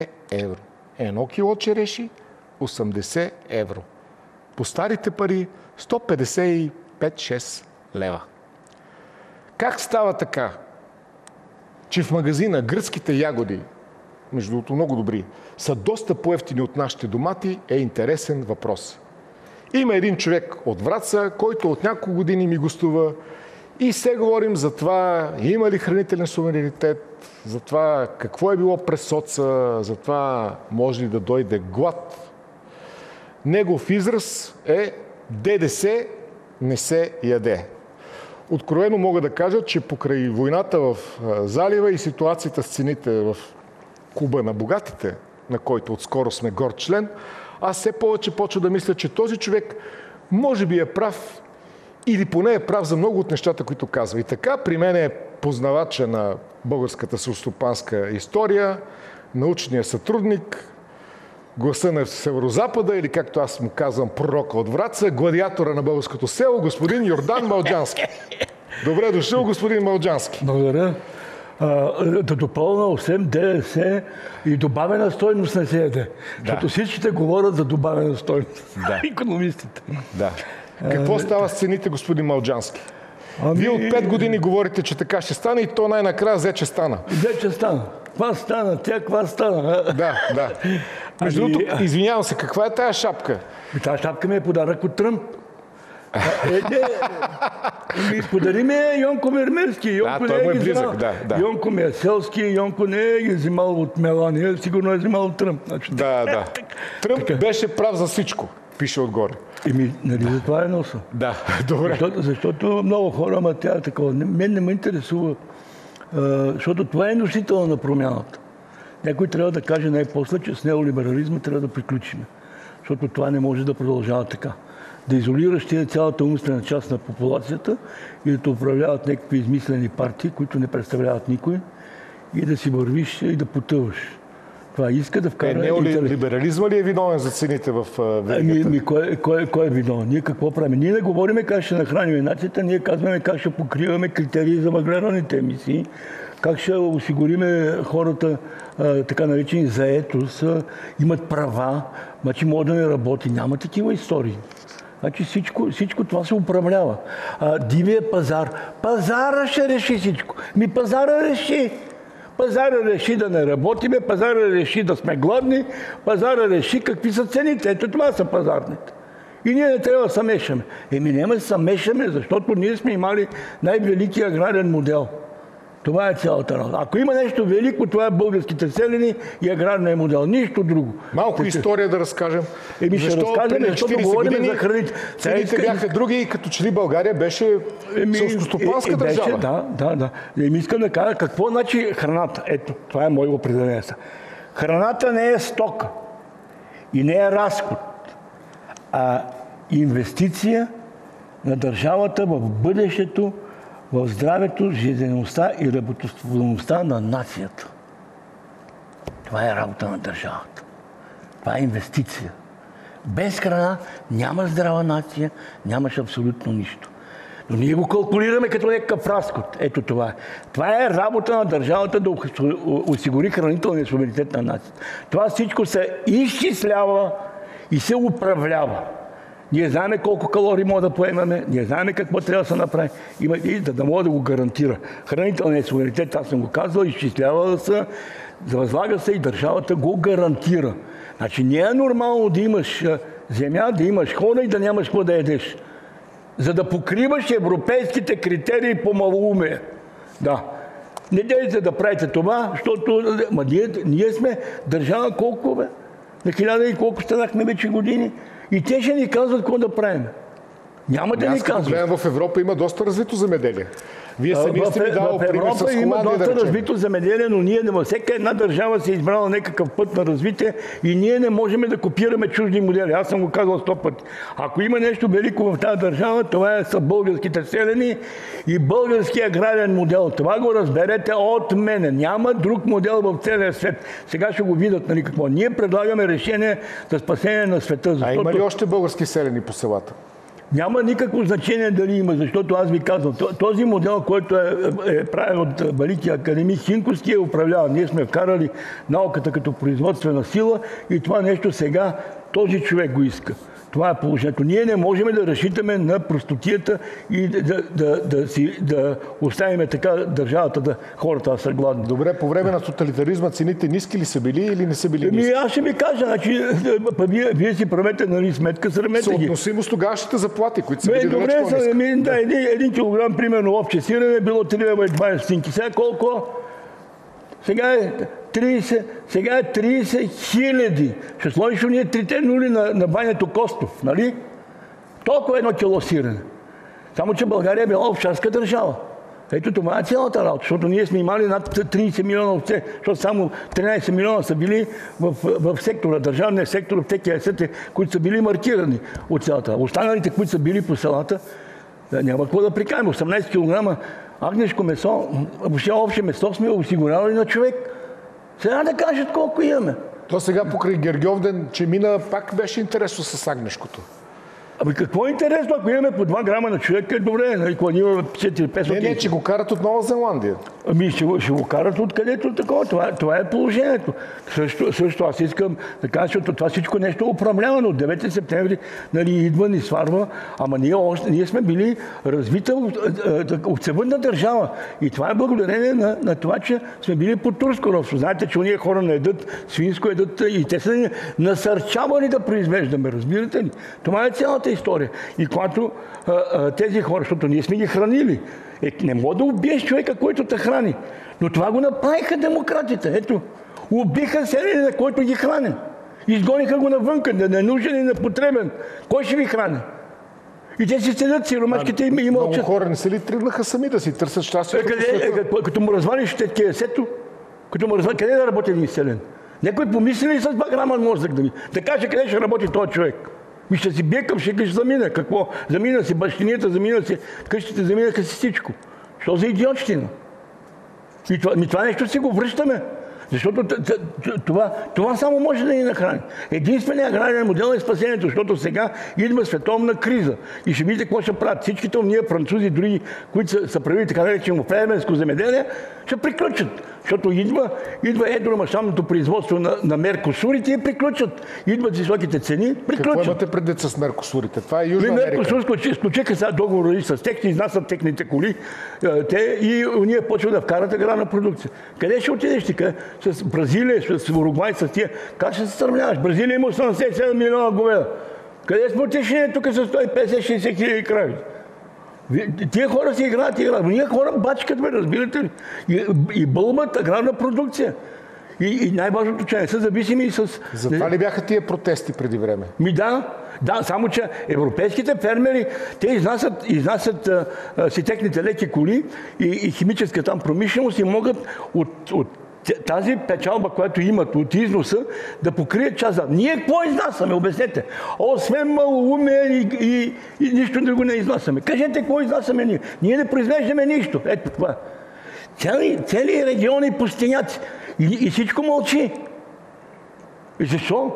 евро. Едно кило череши 80 евро. По старите пари 155-6 лева. Как става така, че в магазина гръцките ягоди, между другото много добри, са доста по-евтини от нашите домати, е интересен въпрос. Има един човек от Враца, който от няколко години ми гостува и се говорим за това, има ли хранителен суверенитет, за това какво е било през соца, за това може ли да дойде глад. Негов израз е ДДС не се яде. Откровено мога да кажа, че покрай войната в залива и ситуацията с цените в клуба на богатите, на който отскоро сме горд член, аз все повече почва да мисля, че този човек може би е прав или поне е прав за много от нещата, които казва. И така при мен е познавача на българската селскостопанска история, научния сътрудник, гласа на Северозапада или както аз му казвам пророка от Враца, гладиатора на българското село, господин Йордан Малджански. Добре дошъл, господин Малджански. Благодаря. Да допълна, освен ДДС и добавена стойност не се яде. Защото всичките говорят за добавена стойност. Да. Икономистите. Да. Какво става с цените, господин Малджански? Вие от 5 години говорите, че така ще стане и то най-накрая вече стана. Вече стана. Каква стана? Каква стана? Да. Между другото, извинявам се, каква е тая шапка? Тая шапка ми е подарък от Тръмп. Подари ми е Йонко Мермерски. Йонко той му е близък, да. Йонко ми е селски, Йонко не е взимал от Мелания, сигурно е взимал от Тръмп. Значи, да. Тръмп беше прав за всичко, пише отгоре. Нали за това е носа? Да, добре. Защото много хора, ама тя е такова. Мен не ме интересува, защото това е носител на промяната. Някой трябва да каже най-после, че с неолиберализма трябва да приключим. Защото това не може да продължава така. Да изолираш тия цялата умствена част на популацията и да те управляват някакви измислени партии, които не представляват никой, и да си вървиш и да потъваш. Това иска да вкара... Неолиберализма ли е виновен за цените в веригата? Кой е виновен? Ние какво правим? Ние не говорим как ще нахраним нацията, ние казваме как ще покриваме критерии за въглеродните емисии, как ще осигуриме хората, така наречени заетост, имат права, значи могат да не работи. Няма такива истории. Значи всичко това се управлява. Дивия пазар. Пазара ще реши всичко. Пазара реши. Пазара реши да не работиме, пазара реши да сме гладни, пазара реши какви са цените. Ето това са пазарните. И ние не трябва да се мешаме. Няма да се мешаме, защото ние сме имали най-великия аграрен модел. Това е цялата работа. Ако има нещо велико, това е българските селени и аграрния модел. Нищо друго. Малко история да разкажем. Ще разкажем, защото говорим за храните. Цените бяха други и като че ли България беше селскостопанска държава. Да. Искам да кажа какво значи храната. Ето, това е мое определение. Храната не е стока и не е разход, а инвестиция на държавата в бъдещето, в здравето, жизнеността и работоспособността на нацията. Това е работа на държавата. Това е инвестиция. Без храна няма здрава нация, нямаш абсолютно нищо. Но ние го калкулираме като някакъв разход. Ето това е. Това е работа на държавата да осигури хранителния суверенитет на нацията. Това всичко се изчислява и се управлява. Ние знаем колко калории може да поемаме, ние знаем какво трябва да се направи, и да може да го гарантира. Хранителният суверенитет, аз съм го казал, изчислява се, възлага се и държавата го гарантира. Значи не е нормално да имаш земя, да имаш хора и да нямаш какво да ядеш. За да покриваш европейските критерии по малоумие. Да. Не дейте да правите това, защото ние сме държава колко бе? На 1000 и колко станахме вече години. И те ще ни казват какво да правим. Няма да ни казват. В Европа има доста развито земеделие. Вие сами сте ми дал пример с Европа има доста развито земеделие, но ние във всяка една държава се избрала някакъв път на развитие и ние не можем да копираме чужди модели. Аз съм го казал 100 пъти. Ако има нещо велико в тази държава, това са българските селени и българския аграрен модел. Това го разберете от мене. Няма друг модел в целия свет. Сега ще го видят, нали какво. Ние предлагаме решение за спасение на света. Защото... А има ли още български селени по селата? Няма никакво значение дали има, защото аз ви казвам, този модел, който е правен от великия академик Хинковски, е управляван. Ние сме вкарали науката като производствена сила и това нещо сега този човек го иска. Това е положението. Ние не можем да разчитаме на простотията и да оставим така държавата, хората са гладни. Добре, по време на тоталитаризма цените ниски ли са били или не са били ниски? Аз ще ви кажа, значи, вие си правете сметка, сравнете ги. Съотносимо с тогавашните заплати, които са били добре, един килограм, примерно, овче сирене е било 3,20 стинки. Сега колко? Сега е 30 хиляди. Ще сложиш ние 3 нули на Бането Костов, нали? Толкова едно кило сирене. Само, че България е била овчарска държава. Ето това е цялата работа, защото ние сме имали над 30 милиона овце, защото само 13 милиона са били в сектора, държавния сектор, в ТКС-те, които са били маркирани от цялата. Останалите, които са били по селата, няма какво да прикажем. 18 кг агнешко месо, въобще общо месо сме осигурявали на човек. Сега да кажат колко имаме. То сега покрай Гергьовден, че мина, пак беше интересно с агнешкото. Ами какво е интересно, ако имаме по 2 грама на човек, е добре, нали, когато имаме 4-500... Не, че го карат от Нова Зеландия. Ами ще го карат откъдето такова. Това е положението. Също аз искам да кажа, защото това всичко нещо е управлявано. От 9 септември нали, идва, ни сварва, ама ние сме били развита овцевъдна държава. И това е благодарение на това, че сме били под турско робство. Знаете, че уния хора не едат свинско, едат и те са насърчавани да произвеждаме, разбирате ли? Това е цялата история. И когато тези хора, защото ние сме ги хранили, не мога да убиеш човека, който те храни. Но това го направиха демократите. Ето, убиха селянина, който ги храни. Изгониха го навънка, да не е нужен и непотребен. Кой ще ви храни? И те си седят, сиромашките и мълчат. Много хора не се ли тръгнаха сами да си търсят щастието? Като му развалиш ТКС-то, къде да работи един селен? Някой помисли ли с 2 грама мозък да каже къде ще работи този човек? И ще си бие към ще замина. Какво? Замина си бащинията, замина си къщите, заминаха си всичко. Що за идиотщина? И това нещо си го връщаме. Защото това само може да ни нахрани. Единственият аграрен модел е спасението, защото сега идва световна криза. И ще видите какво ще правят. Всичките ние французи, други, които са правили така наречено племенско земеделие, ще приключат. Защото идва едромащабното производство на меркосурите и приключат. Идват високите цени, приключат. Какво имате предвид с меркосурите? Това е Южна Америка. Меркосур сключиха сега договори с тях, изнасят техните коли и ние почват да вкарат аграрна продукция. Къде ще отидеш ти? С Бразилия, с Уругвай, с тия. Как ще се сравняваш? Бразилия има 87 милиона говеда. Къде сме отишли тук с 150-60 хиляди крави? Тия хора си играят. Ние хора бачкат, разбирате ли? И бълбат аграрна продукция. И най-важното, че не са зависими и с... Затова ли бяха тия протести преди време? Да, само че европейските фермери, те изнасят си техните леки коли и химическа там промишленост и могат от тази печалба, която имат от износа, да покрият част. Ние какво изнасяме? Обяснете. Освен малоумие и нищо друго не изнасяме. Кажете какво изнасяме ние. Ние не произвеждаме нищо. Ето това. Цели региони пустиняци. И всичко мълчи. И защо?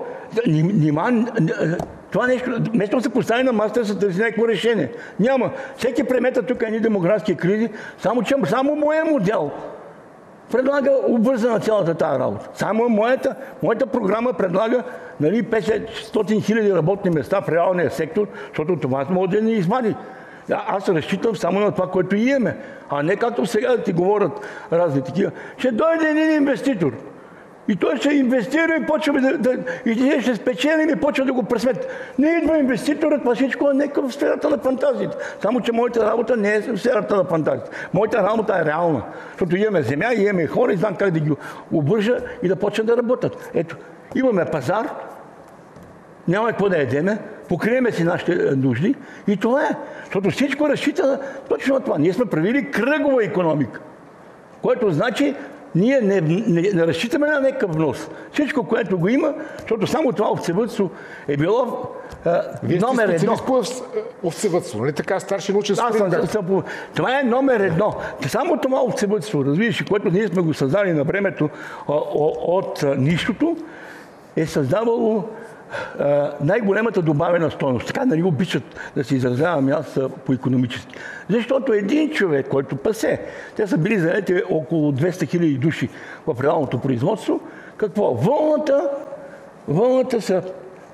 Това нещо, вместо да се постави на масата, да се търси някакво решение. Няма. Всеки премета тук едни демографски кризи, само моя модел предлага обвързана цялата тази работа. Само моята програма предлага 500 хиляди работни места в реалния сектор, защото това може да ни извади. Аз разчитам само на това, което имаме, а не както сега да ти говорят разни такива. Ще дойде един инвеститор и той ще инвестира и почва и ние ще спечелим и почва да го пресмет. Не идва инвеститорът, това всичко е в сферата на фантазията. Само че моята работа не е в сферата на фантазията. Моята работа е реална. Защото имаме земя, имаме хора и знам как да ги обвържа и да почнат да работят. Ето, имаме пазар, няма какво да едеме, покриеме си нашите нужди и това е. Защото всичко разчита точно на това. Ние сме правили кръгова икономика, което значи ние не разчитаме на някакъв внос. Всичко, което го има, защото само това овцевъдство е било номер 1. Вие сте специалист по овцевъдство, нали така, старши научен спринтер? Това е номер 1. Само това овцевъдство, разбираш, което ние сме го създали на времето от нищото, е създавало най-големата добавена стойност. Така нали обичат да се изразявам аз по-икономически. Защото един човек, който пасе, те са били заети около 200 000 души в реалното производство. Какво? Вълната се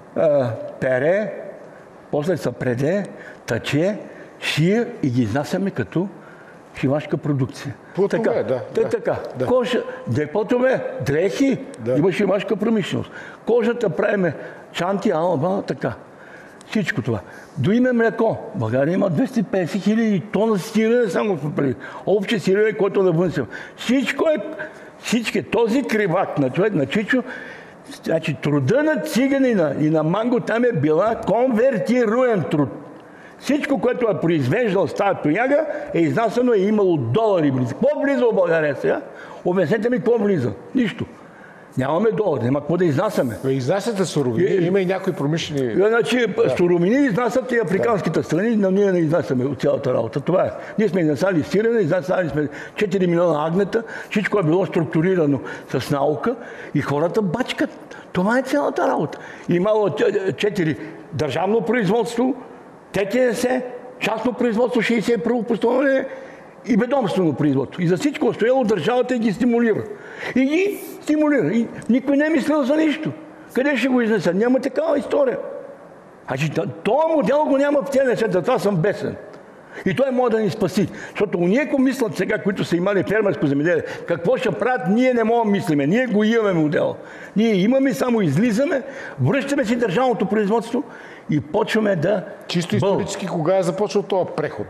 пере, после се преде, тъче, шие и ги изнасяме като шивашка продукция. Плътове, Така. Кожа, плътове, дрехи, има шивашка промишленост. Кожата правиме чанти, алба, така. Всичко това. До име млеко. България има 250 000 тона сирене, само преди. Общо сирене, което да вънсим. Всичко е този кривак на човек, на Чичо. Значи труда на циганина и на Манго там е била конвертируем труд. Всичко, което е произвеждал с тази тояга, е изнасяно и имало долари. Какво влиза в България сега? Обяснете ми какво влиза. Нищо. Нямаме долари, няма какво да изнасяме. Изнасяте суровини, има и някои промишлени... Значи, суровини изнасят и африканските страни, но ние не изнасяме от цялата работа. Това е. Ние сме изнасяли сирене, изнасяли сме 4 милиона агнета, всичко е било структурирано с наука и хората бачкат. Това е цялата работа. Имало 4 държавно производство, ТТС, частно производство, 61 постановление и ведомствено производство. И за всичко остояло държавата и ги стимулира. И никой не е мислил за нищо. Къде ще го изнесат? Няма такава история. Значи, този модел го няма в целия свет, затова съм бесен. И той може да ни спаси. Защото уния, ако мислят сега, които са имали фермерско земеделие, какво ще правят, ние не можем да мислиме. Ние го имаме модела. Ние имаме, само излизаме, връщаме си държавното производство и почваме да... Чисто исторически, кога е започнал този преход?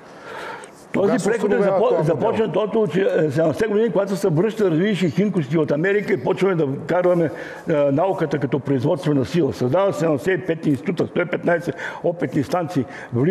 Този преход е започна от 70 години, когато се връща развиващи химкости от Америка и почваме да карваме науката като производствена сила. Създава се 75 института, 115 опитни станции,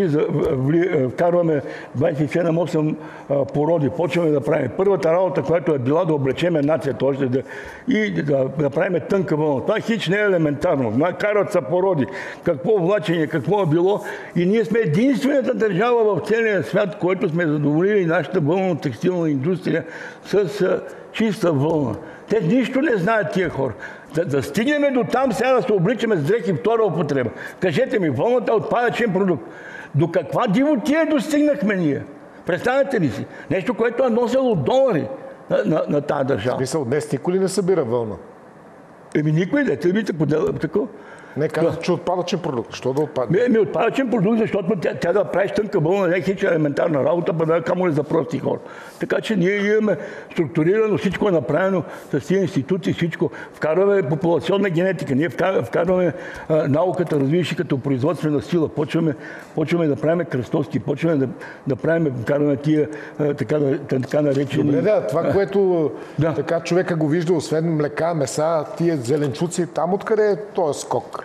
вкарваме 27-8 породи, почваме да правим. Първата работа, която е била да облечеме нацията още и да правим тънка вълна. Това хич не е елементарно. Карат са породи. Какво влачение, какво е било. И ние сме единствената държава в целия свят, който сме задоволили нашата вълно-текстилна индустрия с чиста вълна. Те нищо не знаят тия хора. Да стигнем до там, сега да се обличаме с дрехи втора употреба. Кажете ми, вълната е отпадъчен продукт. До каква дивотия достигнахме ние? Представете ли си? Нещо, което е носило долари на тази държава. В смисъл, днес никой ли не събира вълна? Никой не. Те видите такова. Не, казват, че отпадъчен продукт. Що да отпадне? Отпадъчен продукт, защото тя да правиш тънка вълна, не е хич елементарна работа, па да камо ли за прости хора. Така че ние имаме структурирано, всичко е направено с тези институции, всичко. Вкарваме популационна генетика, ние вкарваме науката, развиващи като производствена сила, почваме да правим кръстовски, почваме да правим, вкарваме тия така наречени... Добре, това, което така човека го вижда, освен млека, меса, тия зеленчуци, там откъде е този скок?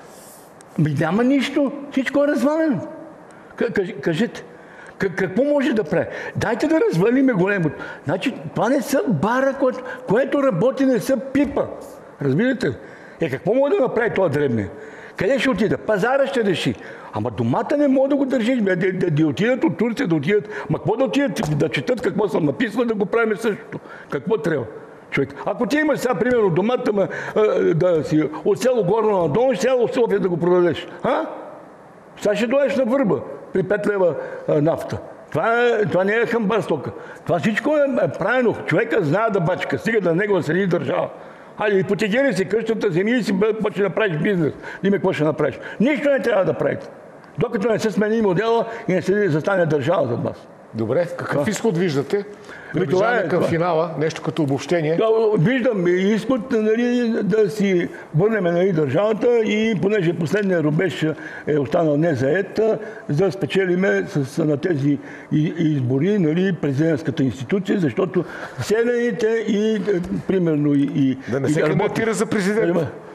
Няма нищо. Всичко е развалено. Кажете. Какво може да прави? Дайте да развалиме големото. Значи, това не са бара, което работи, не са пипа. Разбирате ли? Какво може да направи това дребния? Къде ще отида? Пазара ще реши. Ама домата не може да го държиш. Да отидат от Турция, да отидат. Ма какво да отидат? Да четат какво съм написал, да го правим същото. Какво трябва? Човек. Ако ти имаш сега, примерно, домата да си от село Горно надолу, ще село София да го продадеш. Сега ще дойдеш на Върба при 5 лева нафта. Това не е хамбар стока. Това всичко е правилно. Човека знае да бачка. Стига да него седи държава. Хайде, ипотекери си къщата, вземи и си почне да правиш бизнес. Диме, какво ще направиш? Нищо не трябва да правите. Докато не се смени модела и не се застане държава зад вас. Добре, какъв изход виждате? Приближаваме към финала, нещо като обобщение. Виждам изход да си върнем държавата и понеже последния рубеж е останал незаед, да спечелиме на тези избори президентската институция, защото селените и примерно и... Да не се кандидатира за президент.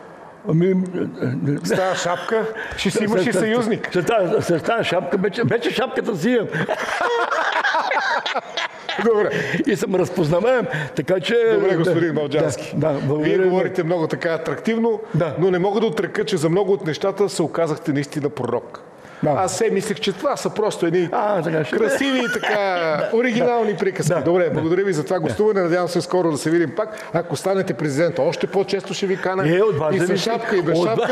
С тази шапка ще си имаш и съюзник. С тази шапка вече шапката си имам. Добре. И съм разпознаваем, така че... Добре, господин Балджански. Вие говорите много така атрактивно, но не мога да отрека, че за много от нещата се оказахте наистина пророк. Да. Аз все мислех, че това са просто едни така, красиви и така оригинални приказки. Да. Добре, благодаря ви за това гостуване. Надявам се скоро да се видим пак. Ако станете президент, още по-често ще ви кана. И с шапка, и без шапка.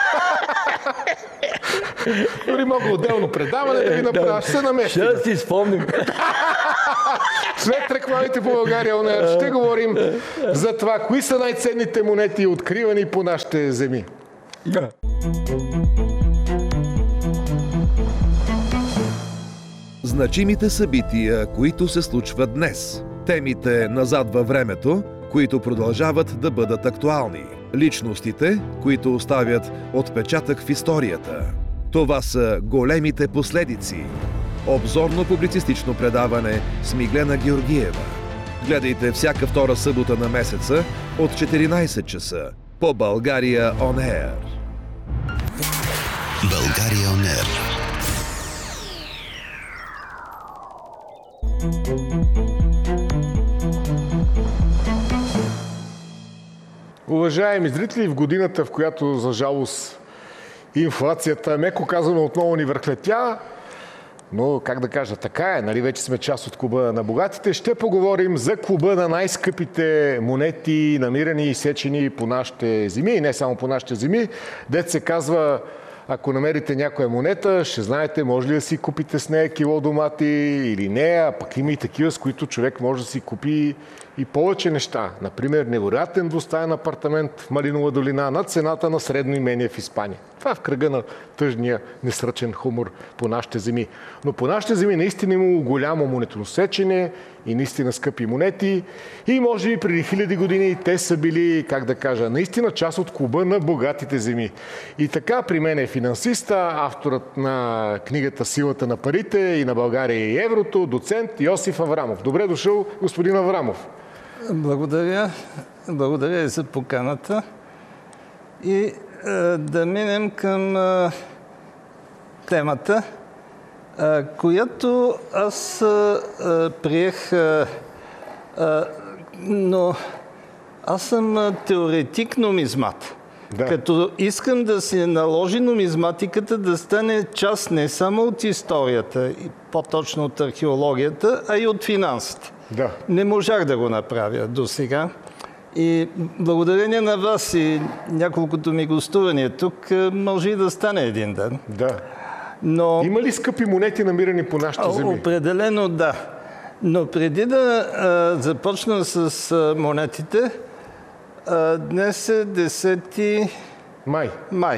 Дори мога отделно предаване да ви направя. Ще се наместим. Ще си спомним. След рекламите по България ОНЕР ще говорим за това, кои са най-ценните монети, откривани по нашите земи. Да. Значимите събития, които се случват днес. Темите назад във времето, които продължават да бъдат актуални. Личностите, които оставят отпечатък в историята. Това са големите последици. Обзорно-публицистично предаване с Миглена Георгиева. Гледайте всяка втора събота на месеца от 14 часа по България ОНЕР. България ОНЕР. Уважаеми зрители, в годината, в която за жалост инфлацията, меко казано, отново ни върхлетя, но как да кажа, така е, нали вече сме част от клуба на богатите, ще поговорим за клуба на най-скъпите монети, намирани и сечени по нашите земи, и не само по нашите земи. Дет се казва, ако намерите някоя монета, ще знаете, може ли да си купите с нея кило домати или не, а пък има и такива, с които човек може да си купи и повече неща. Например, невероятен двустаен апартамент в Малинова долина на цената на средно имение в Испания. Това е в кръга на тъжния, несръчен хумор по нашите земи. Но по нашите земи наистина имало голямо монетоносечене и наистина скъпи монети. И може би преди хиляди години те са били, как да кажа, наистина част от клуба на богатите земи. И така при мен е финансиста, авторът на книгата "Силата на парите" и на България и еврото, доцент Йосиф Аврамов. Добре дошъл, господин Аврамов. Благодаря. Благодаря за поканата. И да минем към темата, която аз приех, но аз съм теоретик нумизмат. Да. Като искам да се наложи нумизматиката да стане част не само от историята, по-точно от археологията, а и от финансите. Да. Не можах да го направя до сега. И благодарение на вас и няколкото ми гостувания тук, може и да стане един ден. Да. Но... Има ли скъпи монети, намирани по нашите земи? Определено да. Но преди да започна с монетите, днес е 10 май.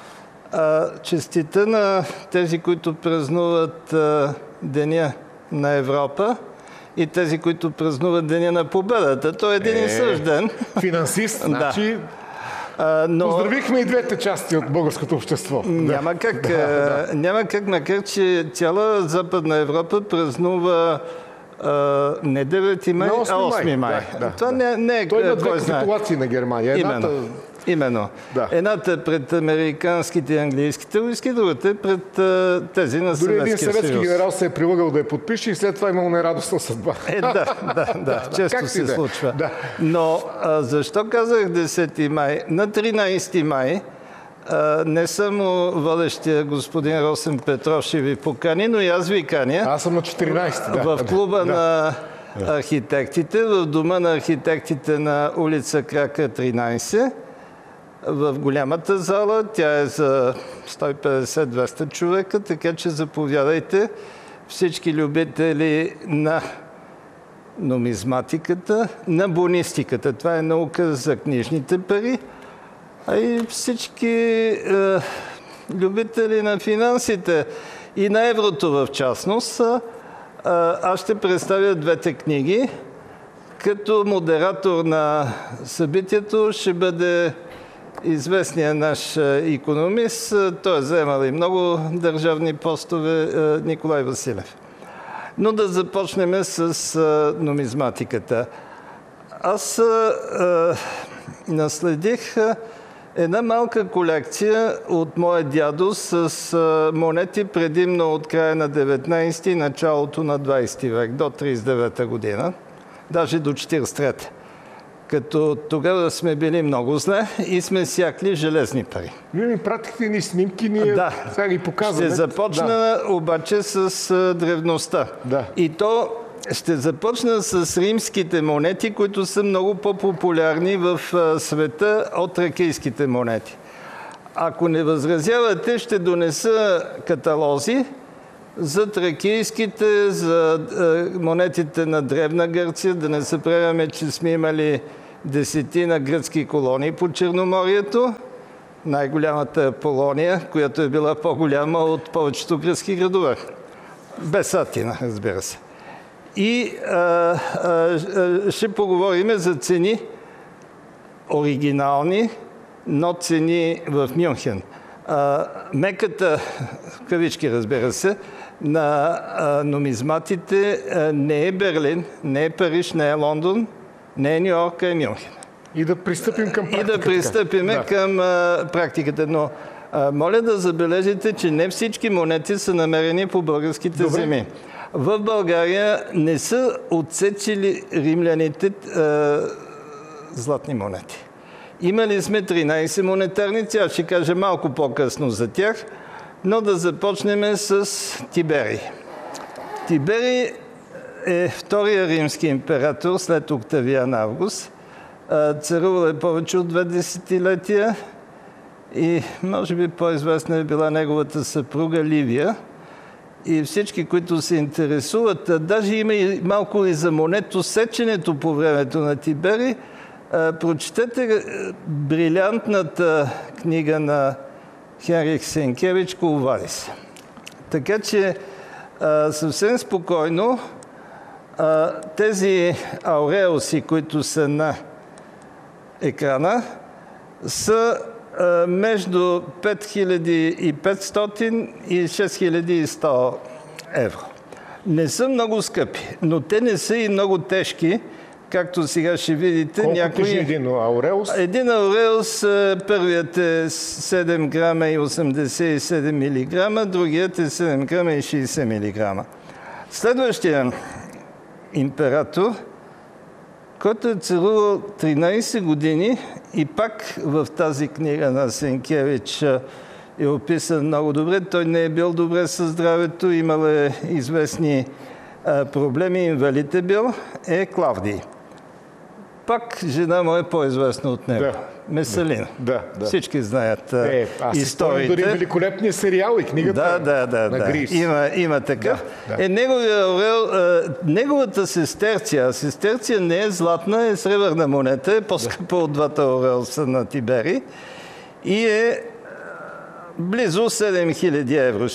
Честита на тези, които празнуват Деня на Европа и тези, които празнуват Деня на победата. Той е един и същ ден. Финансист, значи... Но... Поздравихме и двете части от българското общество. Няма как. Няма как, макар че цяла Западна Европа празнува не 9 май, а 8 май. Това не е... Той има две капитулации на Германия. Именно. Да. Едната пред американските и английските войски, другата пред тези на Съветския съюз. Дори един съветски генерал се е прилагал да я подпише и след това имал нерадостна съдба. Да. Често се случва. Да. Но защо казах 10 май? На 13 май не само водещия господин Росен Петров ще ви покани, но и аз ви каня. Аз съм на 14. В клуба на архитектите, в дома на архитектите на улица Крака 13. В голямата зала, тя е за 150-200 човека, така че заповядайте всички любители на нумизматиката, на бонистиката. Това е наука за книжните пари, а и всички любители на финансите и на еврото в частност. Аз ще представя двете книги. Като модератор на събитието ще бъде известният наш икономист, той е заемал и много държавни постове, Николай Василев. Но да започнем с нумизматиката. Аз наследих една малка колекция от моя дядо с монети предимно от края на 19 и началото на 20 век, до 39 година, даже до 43. Като тогава сме били много зле и сме сякли железни пари. Вие ми пратихте ни снимки, ние сега ги показваме. Ще започна обаче с древността. Да. И то ще започна с римските монети, които са много по-популярни в света от тракийските монети. Ако не възразявате, ще донеса каталози за тракийските, за монетите на Древна Гърция, да не съправяме, че сме имали 10 гръцки колонии по Черноморието, най-голямата Полония, която е била по-голяма от повечето гръцки градове. Без Атина, разбира се. И ще поговорим за цени оригинални, но цени в Мюнхен. Меката, в кавички разбира се, на нумизматите не е Берлин, не е Париж, не е Лондон, не е Ню-Йорк, а е Мюнхен. И да пристъпим към практиката. И да пристъпим към практиката. Но моля да забележите, че не всички монети са намерени по българските земи. В България не са отсечили римляните златни монети. Имали сме 13 монетарници, аз ще кажа малко по-късно за тях, но да започнем с Тиберий. Тиберий е втория римски император след Октавиан Август. Царувал е повече от 2 десетилетия и може би по-известна е била неговата съпруга Ливия. И всички, които се интересуват, даже има и малко и за монетосеченето по времето на Тиберий, прочетете брилянтната книга на Хенрих Сенкевич „Коловадис“. Така че съвсем спокойно тези ауреуси, които са на екрана, са между 5500 и 6100 евро. Не са много скъпи, но те не са и много тежки, както сега ще видите. Колко тежи един ауреус? Един ауреус, първият е 7 грама и 87 милиграма, другият е 7 грама и 60 милиграма. Следващия император, който е царувал 13 години и пак в тази книга на Сенкевич е описан много добре. Той не е бил добре със здравето, имал е известни проблеми, инвалид е бил, е Клавдий. Пак жена му е по-известна от него. Месалина. Да. Всички знаят историите. Дори великолепния сериал и книгата на Грис. Има такъв. Неговата сестерция не е златна, е сребърна монета, е по-скъпа от двата ауреуса на Тиберий и е близо 7000 евро,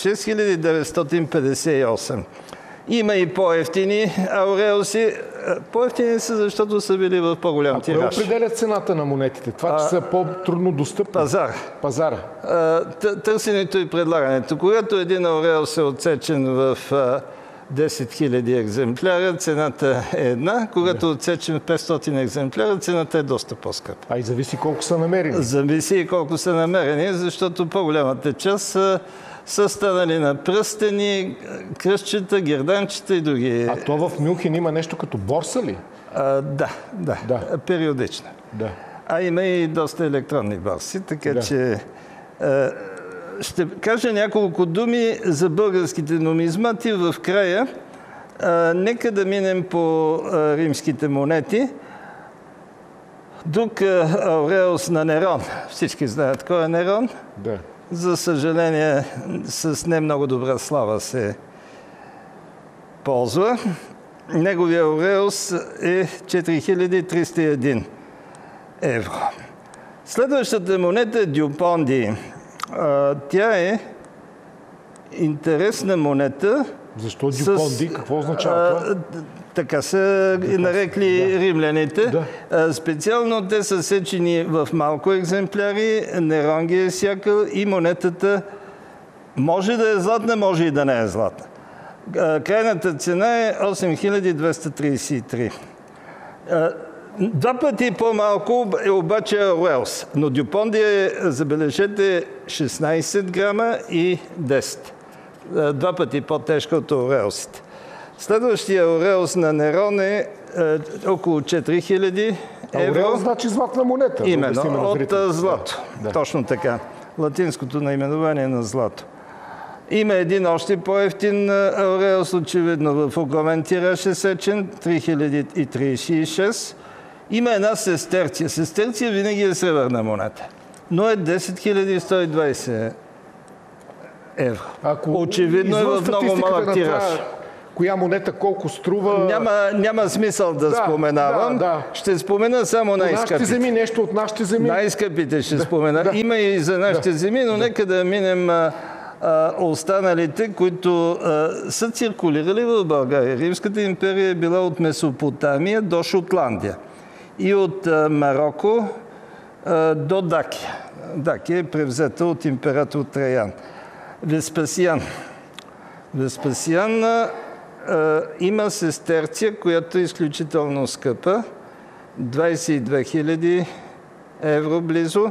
6958. Има и по-евтини ауреуси. По-евтини са, защото са били в по-голям тираж. Кой определя цената на монетите? Това, че са по-трудно достъпни? Пазара. Търсенето и предлагането. Когато един ауреус е отсечен в 10 000 екземпляра, цената е една. Когато отсечен в 500 екземпляра, цената е доста по-скъпа. А и зависи колко са намерени. Зависи и колко са намерени, защото по-голямата част са станали на пръстени, кръстчета, герданчета и други. А то в Мюнхен има нещо като борса ли? Да. Периодично. Да. А има и доста електронни борси, така че ще кажа няколко думи за българските нумизмати в края. Нека да минем по римските монети. Друг ауреус на Нерон. Всички знаят кой е Нерон. Да. За съжаление, с не много добра слава се ползва. Неговия ауреус е 4301 евро. Следващата монета е Дюпонди. Тя е интересна монета. Защо Дюпонди? Какво означава това? Така са нарекли римляните. Да. Специално те са сечени в малко екземпляри, Нерон ги е сякал и монетата може да е златна, може и да не е златна. Крайната цена е 8233. Два пъти по-малко е обаче ауреус, но Дюпонди е, забележете, 16 грама и 10. Два пъти по-тежка от ауреусите. Следващия ауреус на Нерон е около 4000 Ауреус значи златна монета. Именно, от злато. Да. Точно така. Латинското наименование на злато. Има един още по-евтин ауреус, очевидно в огромен тираж е сечен, 3036. Има една сестерция. Сестерция винаги е сребърна монета, но е 10 120 евро. Очевидно е в много малък тираж. Коя монета колко струва... Няма смисъл да споменавам. Ще спомена само най-скъпите. Нашите земи, нещо от нашите земи. Най-скъпите ще спомена. Има и за нашите земи, но нека да минем останалите, които са циркулирали в България. Римската империя е била от Месопотамия до Шотландия и от Марокко до Дакия. Дакия е превзета от император Траян. Веспасиан има сестерция, която е изключително скъпа. 22 000 евро близо.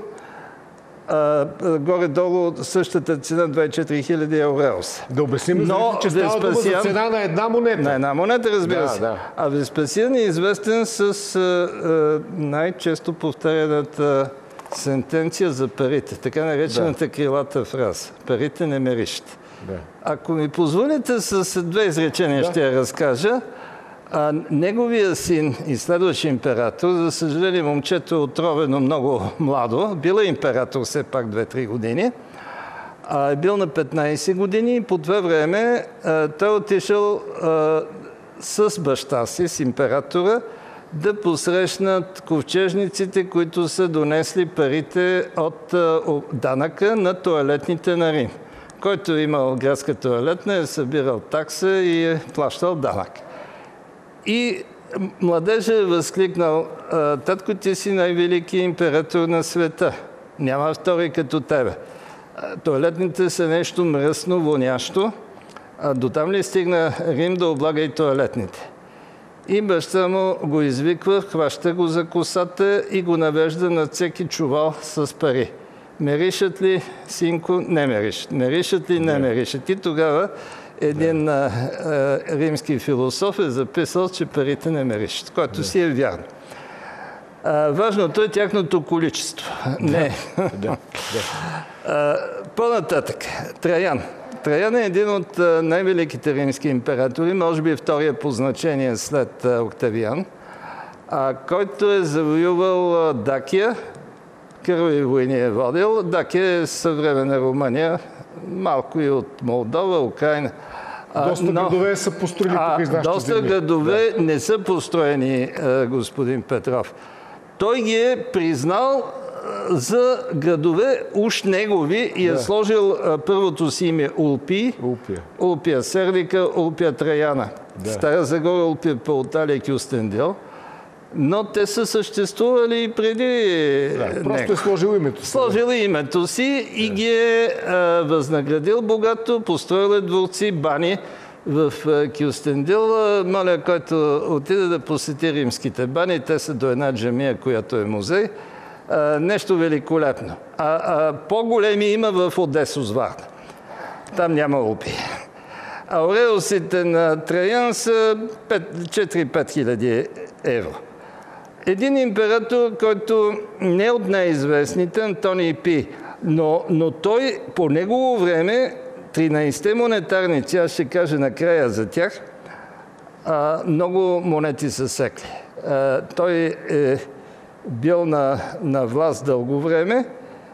Горе-долу същата цена 24 000 ауреус. Да обясним, че става дума за цена на една монета. На една монета, разбира се. Да. А Веспасиан е известен с най-често повтарената сентенция за парите, така наречената крилата фраза. Парите не мерищат. Да. Ако ми позволите, с две изречения ще я разкажа. Неговия син и следващ император, за съжаление момчето е отровено много младо, бил е император все пак 2-3 години, е бил на 15 години и по това време той отишъл с баща си, с императора, да посрещнат ковчежниците, които са донесли парите от данъка на тоалетните на Рим. Който е имал градска тоалетна, е събирал такса и е плащал данък. И младежът е възкликнал: татко, ти си най-велики император на света. Няма втори като тебе. Тоалетните са нещо мръсно, вонящо. Дотам ли стигна Рим да облага и тоалетните? И баща му го извиква, хваща го за косата и го навежда на всеки чувал с пари. Меришат ли, синко? Не меришат. Меришат ли? Не меришат. И тогава един римски философ е записал, че парите не меришат, което си е вярно. Важното е тяхното количество. Не. По-нататък. Траян. Траян е един от най-великите римски императори, може би втория по значение след Октавиан, който е завоювал Дакия, кървави войни е водил. Дакия е съвременна Румъния, малко и от Молдова, Украина. Доста градове са построени тук из нашите доста земи. градове не са построени, господин Петров. Той ги е признал за градове уж негови и е сложил първото си име Улпия Сердика, Улпия Траяна. Стара Загора, Улпия Пауталия, Кюстендил. Но те са съществували и преди. Просто е сложил името си. Сложил името си и ги е възнаградил богато, построил е дворци, бани в Кюстендил. Моля, който отиде да посети римските бани, те са до една джамия, която е музей. Нещо великолепно. По-големи има в Одесо с Варна. Там няма Улпи. Ауреусите на Траян са 4-5 хиляди евро. Един император, който не е от най-известните, Антоний Пий, но той по негово време, 13-те монетарници, аз ще кажа накрая за тях, много монети са секли. Той е бил на власт дълго време,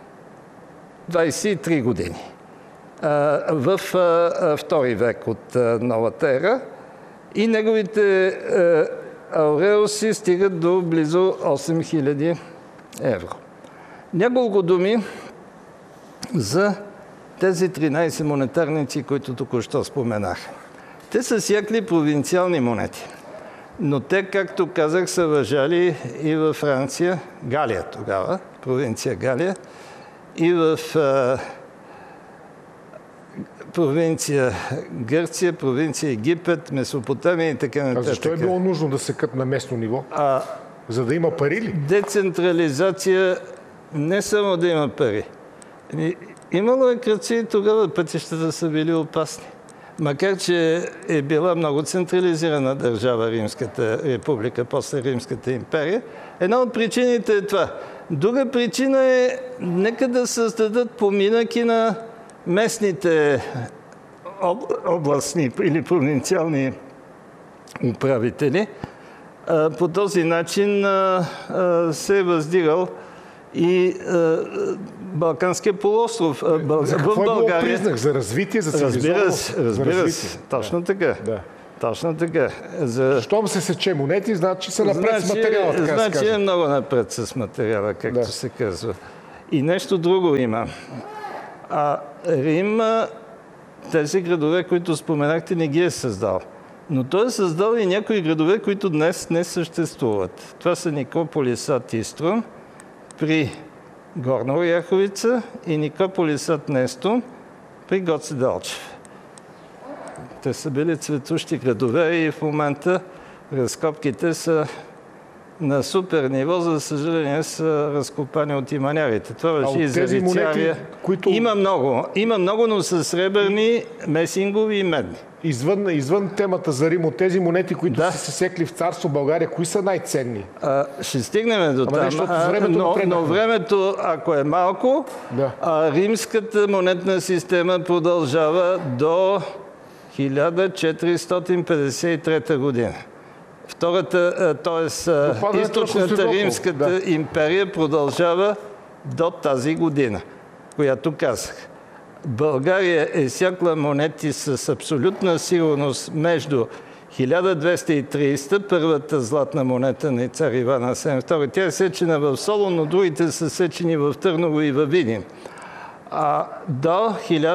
23 години. В втори век от новата ера и неговите ауреуси стигат до близо 8000 евро. Няколко думи за тези 13 монетарници, които току-що споменах. Те са сякли провинциални монети, но те, както казах, са важали и във Франция, Галия тогава, провинция Галия, и в провинция Гърция, провинция Египет, Месопотамия и така нататък. Защо е било нужно да се кът на местно ниво? За да има пари ли? Децентрализация, не само да има пари. Имало е кръци и тогава пътищата са били опасни. макар че е била много централизирана държава Римската република, после Римската империя. Една от причините е това. Друга причина е, нека да създадат поминъки на местните областни или провинциални управители. По този начин се е въздигал и Балканския полуостров. В България. Признак за развитие, за цивилизованост. Разбира се. Точно така. Да. Точно така. Щом се сече монети, значи са напред с материала, така значи се казва. Е много напред с материала, както се казва. И нещо друго има. Рим, тези градове, които споменахте, не ги е създал. Но той е създал и някои градове, които днес не съществуват. Това са Никополис ад Иструм при Горна Оряховица и Никополис ад Нестун при Гоце Делчев. Те са били цветущи градове и в момента разкопките са на супер ниво, за съжаление са разкопани от иманярите. Това въжи и за Вицария. Които... Има много, но са сребърни, месингови и медни. Извън темата за Рим, от тези монети, които са се секли в царство България, кои са най-ценни? Ще стигнем до там. Но времето, ако е малко, римската монетна система продължава до 1453 година. Източната римската империя продължава до тази година, която казах. България е сякла монети с абсолютна сигурност между 1230, първата златна монета на цар Иван Асен II. Тя е сечена в Солун, но другите са сечени в Търново и във Видин. До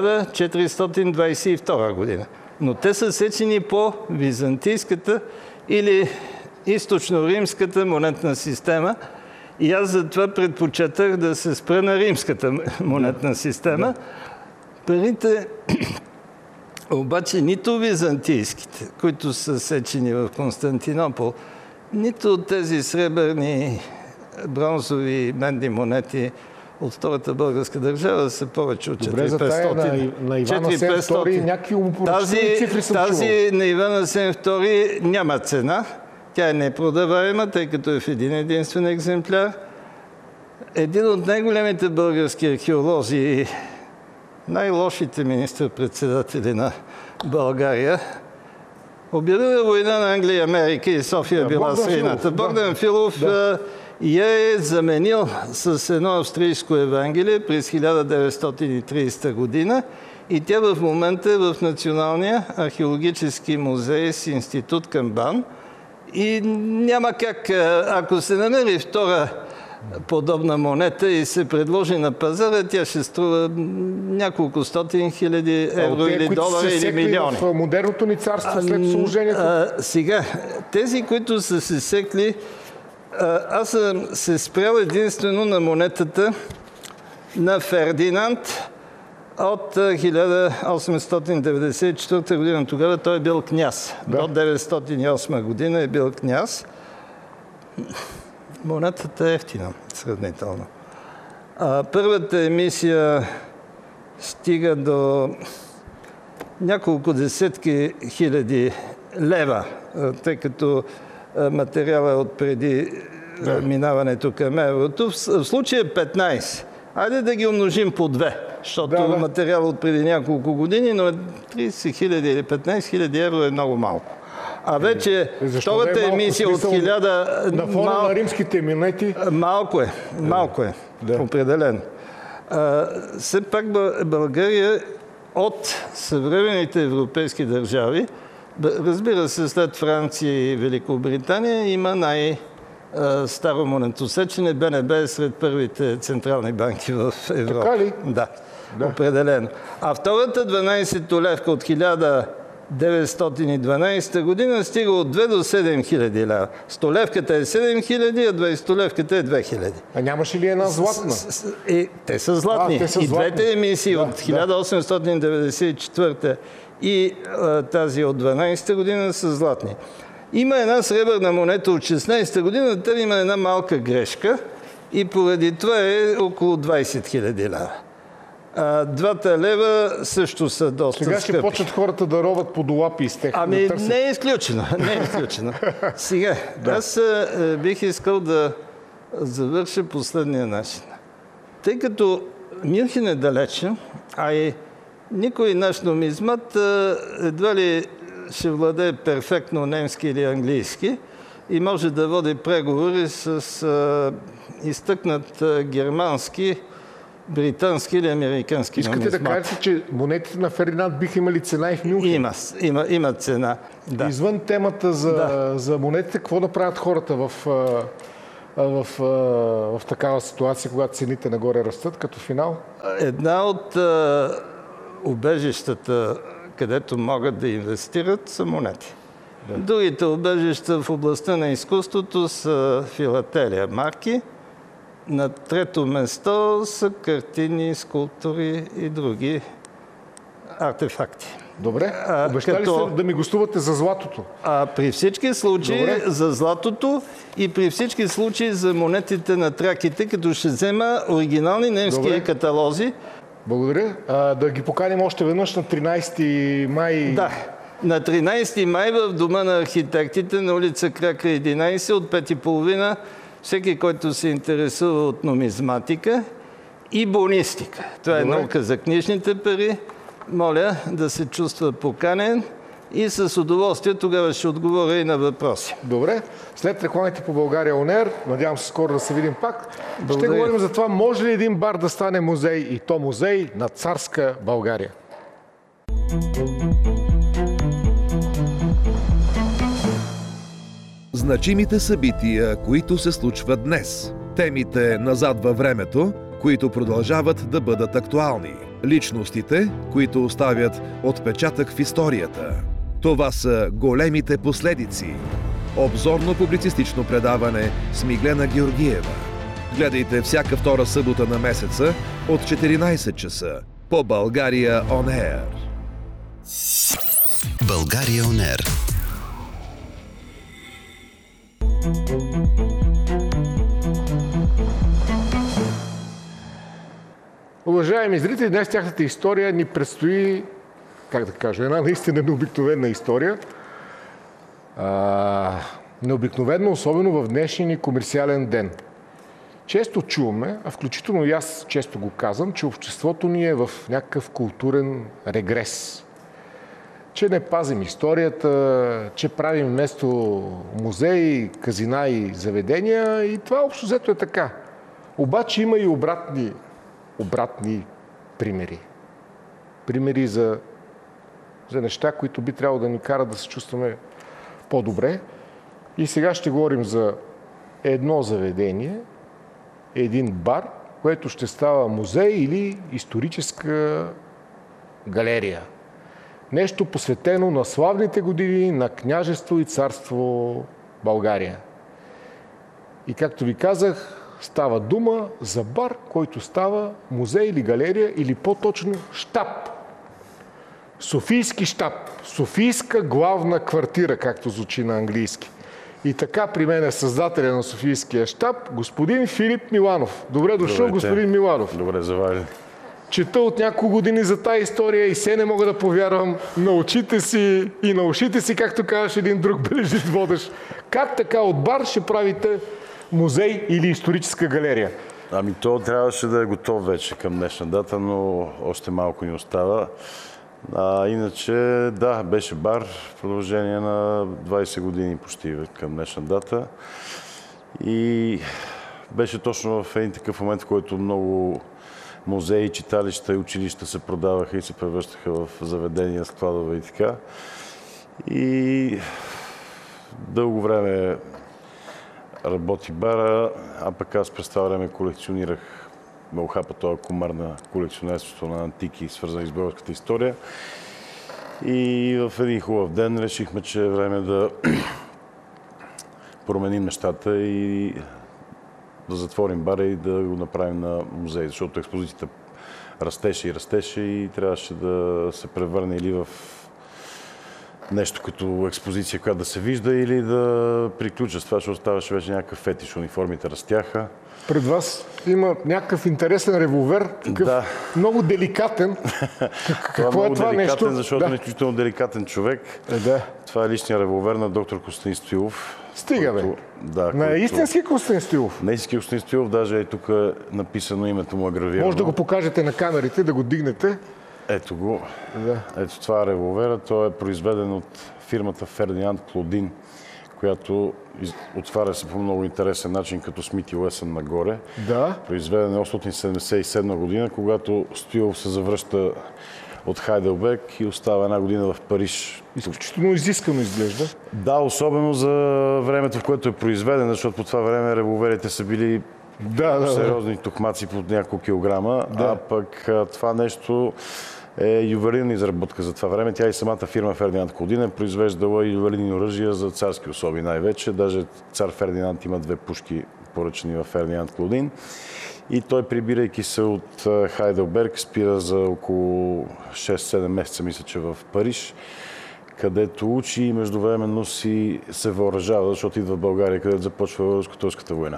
1422 година. Но те са сечени по византийската или източно-римската монетна система. И аз затова предпочетах да се спра на римската монетна система. Парите, обаче, нито византийските, които са сечени в Константинопол, нито от тези сребърни, бронзови, медни монети от Втората българска държава са повече от 400. Добре, за тая на Иван Асен II някакви умопоръчителни цифри съм чувал. Тази на Иван Асен II няма цена. Тя е непродаваема, тъй като е в един единствен екземпляр. Един от най-големите български археолози и най-лошите министър-председатели на България обявила война на Англия и Америка и София била средната. Богдан Филов я е заменил с едно австрийско Евангелие през 1930 година и тя в момента е в Националния археологически музей с институт към БАН. И няма как, ако се намери втора подобна монета и се предложи на пазара, тя ще струва няколко стотин хиляди евро или долара или милиони. В модерното ни царство след служението? Сега, тези, които са се секли, аз съм се спрял единствено на монетата на Фердинанд от 1894 година. Тогава той е бил княз. До 908 година е бил княз. Монетата е ефтина, сравнително. Първата емисия стига до няколко десетки хиляди лева, тъй като материала е отпреди минаването към еврото. В случая 15. Айде да ги умножим по 2, защото материал от преди няколко години, но 30 хиляди или 15 хиляди евро е много малко. А вече втората емисия от 1000... На фона на римските монети? Малко е, определено. Все пак България от съвременните европейски държави, разбира се, след Франция и Великобритания, има старо монетосечене. БНБ е сред първите централни банки в Европа. Така ли? Да, определено. А втората 12-толевка от 1912 година стига от 2 до 7 хиляди лева. Столевката е 7 хиляди, а 20-толевката е 2 хиляди. А нямаше ли една златна? Те са златни. И двете емисии от 1894 и тази от 12 година са златни. Има една сребърна монета от 16-та година, тя има една малка грешка и поради това е около 20 хиляди лева. 2 лева също са доста Сега скъпи. ще почнат хората да роват по долапи из тех. Ами не е изключено. Не е изключено. Сега, аз бих искал да завърша последния начин. Тъй като Мюнхен е далече, а и никой наш нумизмат едва ли ще владее перфектно немски или английски и може да води преговори с изтъкнат германски, британски или американски Искате нумизмат. да кажете, че монетите на Фердинанд биха имали цена и в Мюнхен? Има цена. Да. Извън темата за монетите, какво да правят хората в такава ситуация, когато цените нагоре растат, като финал? Една от убежищата, където могат да инвестират, са монети. Да. Другите убежища в областта на изкуството са филателия, марки. На трето место са картини, скулптури и други артефакти. Добре, обещали сте да ми гостувате за златото? При всички случаи Добре. За златото и при всички случаи за монетите на траките, като ще взема оригинални немски каталози. Благодаря. Да ги поканим още веднъж на 13 май. Да, на 13 май в Дома на архитектите на улица Кракра 11 от 5:30. Всеки, който се интересува от нумизматика и бонистика. Това е наука за книжните пари. Моля да се чувства поканен и с удоволствие тогава ще отговоря и на въпроси. Добре. След рекламите по България On Air, надявам се скоро да се видим пак, Благодаря. ще говорим за това, може ли един бар да стане музей, и то музей на царска България. Значимите събития, които се случват днес. Темите назад във времето, които продължават да бъдат актуални. Личностите, които оставят отпечатък в историята. Това са големите последици. Обзорно-публицистично предаване с Миглена Георгиева. Гледайте всяка втора събота на месеца от 14 часа по България On Air. България On Air. Уважаеми зрители, днес тяхната история ни предстои, как да кажа, една наистина необикновена история. Необикновено, особено в днешния ни комерциален ден. Често чуваме, а включително и аз често го казвам, че обществото ни е в някакъв културен регрес. Че не пазим историята, че правим вместо музеи, казина и заведения, и това общо взето е така. Обаче има и обратни примери. Примери за неща, които би трябвало да ни карат да се чувстваме по-добре. И сега ще говорим за едно заведение, един бар, което ще става музей или историческа галерия. Нещо посветено на славните години на княжество и царство България. И както ви казах, става дума за бар, който става музей или галерия, или по-точно щаб. Софийски щаб. Софийска главна квартира, както звучи на английски. И така при мен е създателя на Софийския щаб, господин Филип Миланов. Добре дошъл, господин Миланов. Добре заварили. Чета от няколко години за тази история и се не мога да повярвам на очите си и на ушите си, както казваш един друг бележит водещ. Как така от бар ще правите музей или историческа галерия? Ами то трябваше да е готов вече към днешна дата, но още малко ни остава. Иначе, да, беше бар в продължение на 20 години почти към днешна дата. И беше точно в един такъв момент, в който много музеи, читалища и училища се продаваха и се превръщаха в заведения, складове и така. И дълго време работи бара, а пък аз през това време колекционирах, ме ухапа този комар на колекционерството на антики, свързани с българската история. И в един хубав ден решихме, че е време да променим нещата и да затворим бара и да го направим на музей, защото експозицията растеше и трябваше да се превърне или в нещо като експозиция, която да се вижда, или да приключа с това, защото ставаше вече някакъв фетиш. Униформите растяха. Пред вас има някакъв интересен револвер, такъв много деликатен. Какво е това нещо? Защото е изключително деликатен човек. Това е личният револвер на доктор Костадин Стоилов. Стига, бе. На истински Костадин Стоилов? На истински Костадин Стоилов, даже и тук е написано името му, гравирано. Може да го покажете на камерите, да го дигнете. Ето го. Ето това е револвера. Той е произведен от фирмата Фердинанд Клодин, която отваря се по много интересен начин, като Смит и Уесън нагоре. Произведен е 1877 година, когато Стоилов се завръща от Хайделберг и остава една година в Париж. Изключително изискано изглежда. Да, особено за времето, в което е произведен, защото по това време револверите са били сериозни тухмаци под няколко килограма, а пък това нещо е ювелирна изработка за това време. Тя и самата фирма Фердинанд Клодин е произвеждала ювелирни оръжия за царски особи най-вече. Даже цар Фердинанд има 2 пушки поръчани в Фердинанд Клодин. И той, прибирайки се от Хайделберг, спира за около 6-7 месеца, мисля, че в Париж, където учи и междувременно си се въоръжава, защото идва в България, където започва Руско-турската война.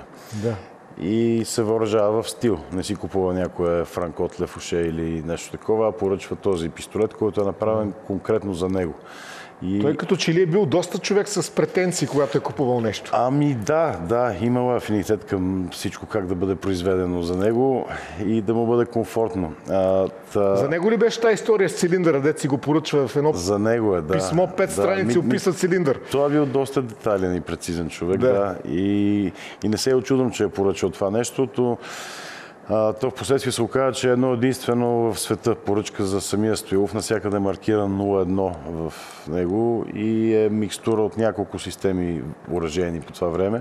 И се въоръжава в стил. Не си купува някоя Франкот Лефуше или нещо такова, а поръчва този пистолет, който е направен конкретно за него. Той като че ли е бил доста човек с претенции, когато е купувал нещо? Да, имала афинитет към всичко, как да бъде произведено за него и да му бъде комфортно. За него ли беше тази история с цилиндъра, дето си го поръчва в едно за него писмо, 5 страници описа цилиндър? Това е бил доста детайлен и прецизен човек, и не се очудвам, че е поръчал това нещо. То в последствие се оказа, че е едно единствено в света поръчка за самия Стоилов. Навсякъде е маркиран 01 в него и е микстура от няколко системи оръжейни по това време.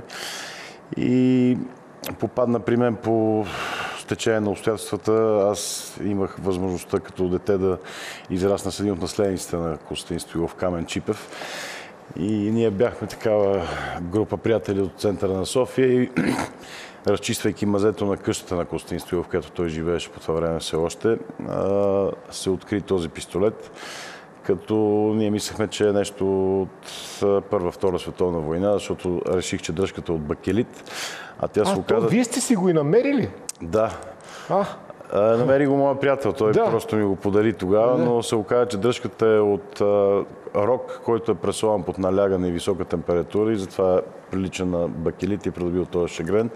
И попадна при мен по стечение на обстоятелствата. Аз имах възможността като дете да израсна с един от наследниците на Костадин Стоилов, Камен Чипев. И ние бяхме такава група приятели от центъра на София и разчиствайки мазето на къщата на Костадин Стоилов, където той живееше по това време все още, се откри този пистолет, като ние мислехме, че е нещо от Първа-Втора световна война, защото реших, че дръжката е от бакелит. А тя се оказа... Вие сте си го и намерили? Да. Намери го моя приятел, той просто ми го подари тогава, но се оказа, че дръжката е от рок, който е пресован под налягане и висока температура и затова прилича на бакелит и е придобил този шегрен.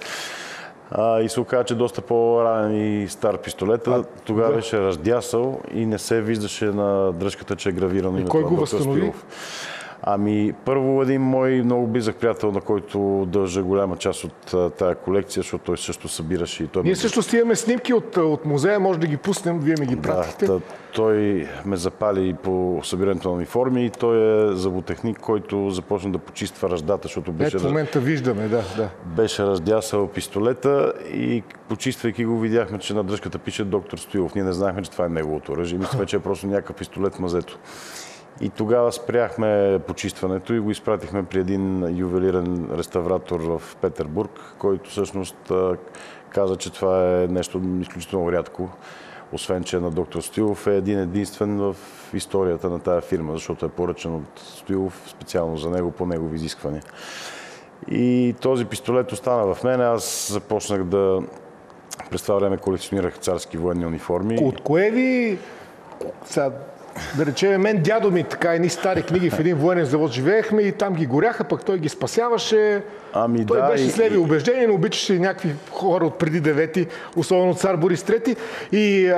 И се оказа, че доста по-ранен и стар пистолет. Тогава беше раздясал и не се виждаше на дръжката, че е гравирано името на доктор Стоилов. Първо един мой много близък приятел, на който дължа голяма част от тая колекция, защото той също събираше. И той ние също си имаме снимки от музея, може да ги пуснем, вие ми ги пратихте. Той ме запали по събирането на униформи и той е зъботехник, който започна да почиства ръждата, защото беше... в момента виждаме, Беше раздясал пистолета и почиствайки го видяхме, че на дръжката пише доктор Стоилов. Ние не знаехме, че това е неговото оръжие. Мислихме, че е просто някакъв пистолет в мазето. И тогава спряхме почистването и го изпратихме при един ювелирен реставратор в Петербург, който всъщност каза, че това е нещо изключително рядко. Освен, че на доктор Стоилов е един единствен в историята на тая фирма, защото е поръчан от Стоилов специално за него, по негови изисквания. И този пистолет остана в мен. Аз започнах да... През това време колекционирах царски военни униформи. От кое ви... Да речем, мен дядо ми така едни стари книги в един военен завод живеехме и там ги горяха, пък той ги спасяваше. Той беше с леви убеждения, но обичаше и някакви хора от преди 9-ти, особено цар Борис III. И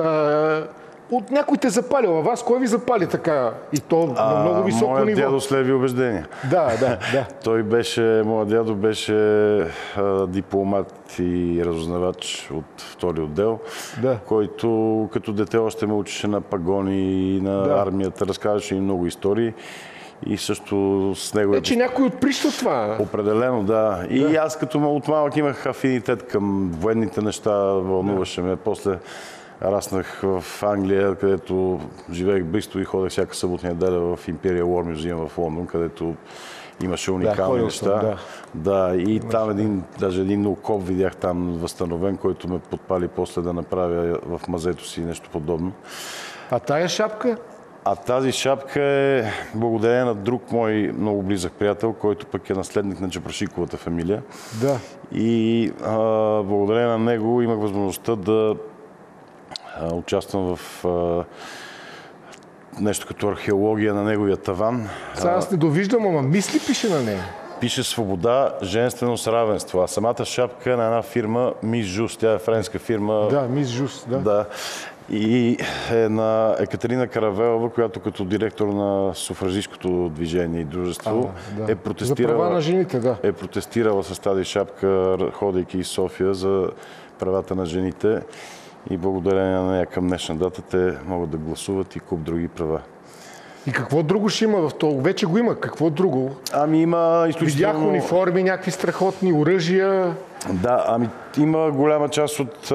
от някой те запалил, а вас кой ви запали така? И то на много високо ниво. Моят дядо с леви убеждения. Да. Моят дядо беше дипломат и разузнавач от втори отдел, който като дете още ме учеше на пагони и на армията, разказваше и много истории. И също с него... че някой отприща това. Определено, да. И аз като от малък имах афинитет към военните неща, вълнуваше ме. После раснах в Англия, където живеех близо и ходех всяка събота неделя в Imperial War Museum в Лондон, където имаше уникални неща. И там даже един окоп видях там възстановен, който ме подпали после да направя в мазето си нещо подобно. А тая шапка? А тази шапка е благодарение на друг мой много близък приятел, който пък е наследник на Чепрашиковата фамилия. Да. И благодарение на него имах възможността да участвам в нещо като археология на неговия таван. Сега аз не довиждам, ама мисли пише на нея. Пише свобода, женственост, равенство. А самата шапка е на една фирма Мис Жус, тя е френска фирма. Да, Мис Жус, да. Да. И е на Екатерина Каравелова, която като директор на суфражистското движение и дружество да. е протестирала. За права на жените, да. Е протестирала с тази шапка, ходейки из София за правата на жените. И благодарение на нея към днешна дата те могат да гласуват и куп други права. И какво друго ще има в това? Вече го има. Какво друго? Ами има изключително... Видях униформи, някакви страхотни оръжия. Да, ами има голяма част от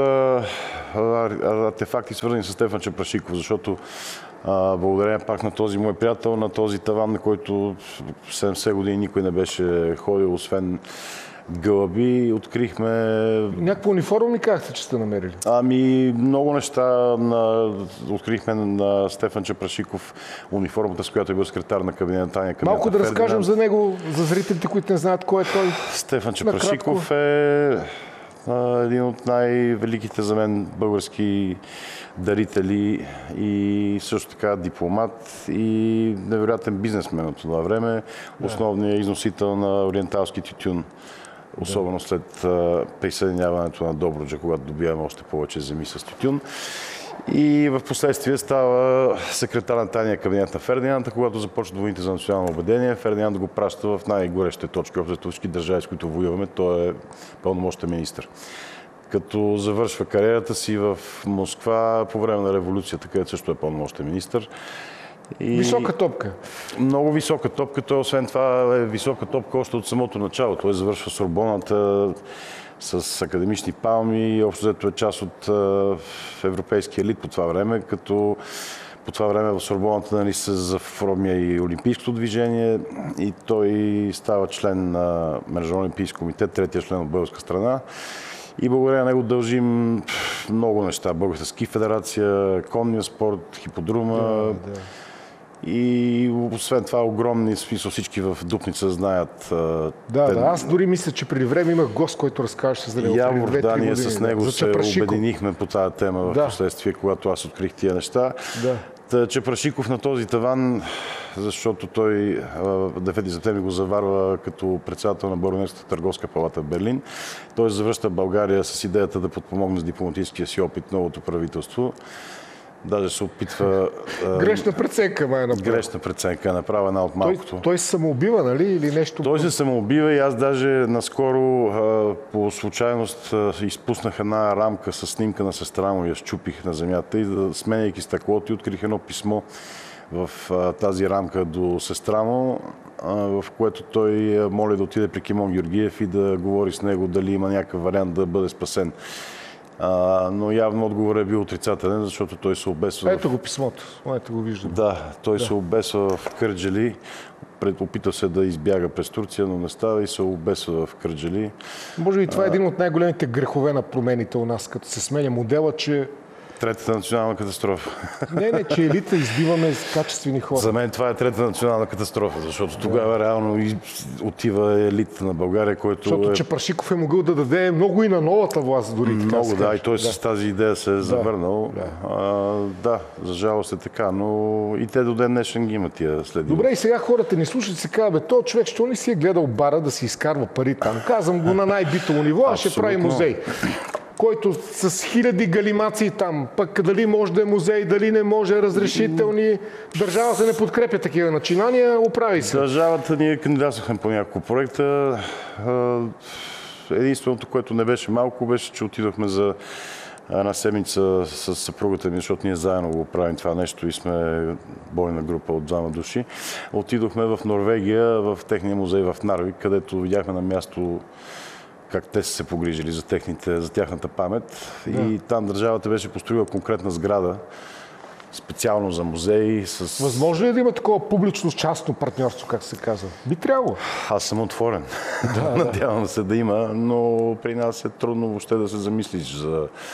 артефакти, свързани с Стефан Чепрашиков, защото благодарение пак на този мой приятел, на този таван, на който 70 години никой не беше ходил, освен гълъби, открихме... Някаква униформа ми казахте, че сте намерили? Ами много неща открихме на Стефан Чепрашиков, униформата, с която е бил секретар на кабинета Таня. Малко да разкажем за него, за зрителите, които не знаят кой е той. Стефан Чепрашиков е един от най-великите за мен български дарители и също така дипломат и невероятен бизнесмен от това време. Основният износител на ориенталски тютюн. Особено след присъединяването на Добруджа, когато добиваме още повече земи с тютюн. И в последствие става секретар на тайния кабинет на Фердинанд, когато започват войните за национално обединение. Фердинанд го праща в най-горещите точки, общо всички държави, с които воюваме. Той е пълномощен министър. Като завършва кариерата си в Москва по време на революцията, където също е пълномощен министър. И... Висока топка. Много висока топка. Той освен това е висока топка още от самото начало. Той завършва Сорбоната с академични палми и общо взето е част от европейския елит по това време, като по това време в Сорбоната се заформя и олимпийското движение и той става член на Международен олимпийски комитет, третия член от българска страна. И благодарение на него дължим много неща. Българска ски федерация, конния спорт, хиподрума. И освен това огромни, смисъл всички в Дупница знаят. Аз дори мисля, че преди време имах гост, който разказваше за него. Явор, да, ние с него се обединихме по тази тема в последствие, когато аз открих тия неща. Чепрашиков на този таван, защото той 9 септември го заварва като председател на Българската търговска палата в Берлин. Той завръща България с идеята да подпомогне с дипломатическия си опит новото правителство. Даже се опитва... Грешна преценка, Грешна преценка, направа една от малкото. Той се самоубива, нали? Или нещо? Той се самоубива и аз даже наскоро по случайност изпуснах една рамка с снимка на сестра му и я счупих на земята и сменяйки стъклото и открих едно писмо в тази рамка до сестра му, в което той моли да отиде при Кимон Георгиев и да говори с него дали има някакъв вариант да бъде спасен. Но явно отговорът е бил отрицателен, защото той се обесва... Ето го писмото, ето го виждам. Да, той се обесва в Кърджали, опитва се да избяга през Турция, но не става и се обесва в Кърджали. Може би това е един от най-големите грехове на промените у нас, като се сменя модела, че... Третата национална катастрофа. Не, че елита избиваме с качествени хора. За мен това е третата национална катастрофа, защото тогава реално отива елит на България, който защото Чепрашиков е могъл да даде много и на новата власт дори. Много, да, и той с тази идея се е завърнал. Да, за жалост е така, но и те до ден днешен ги имат тия следи. Добре, и сега хората ни слушат и се казват, този човек, що не си е гледал бара да си изкарва пари там? Казвам го на най-битово ниво, а ще прави музей, който с хиляди галимации там, пък дали може да е музей, дали не може, разрешителни. Държавата не подкрепя такива начинания, оправи се. Държавата ние кандидатствахме по няколко проекта. Единственото, което не беше малко, беше, че отидохме за една седмица с съпругата ми, защото ние заедно го правим това нещо и сме бойна група от 2 души. Отидохме в Норвегия, в техния музей в Нарвик, където видяхме на място как те са се погрижили за тяхната памет. Да. И там държавата беше построила конкретна сграда, специално за музеи. Възможно ли е да има такова публично-частно партньорство, как се казва? Би трябвало. Аз съм отворен. Надявам се да има, но при нас е трудно въобще да се замислиш за